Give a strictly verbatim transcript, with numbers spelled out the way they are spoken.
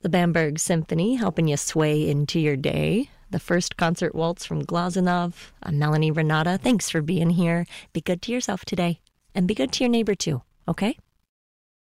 The Bamberg Symphony helping you sway into your day. The first concert waltz from Glazunov. I'm Melanie Renata. Thanks for being here. Be good to yourself today. And be good to your neighbor too, okay?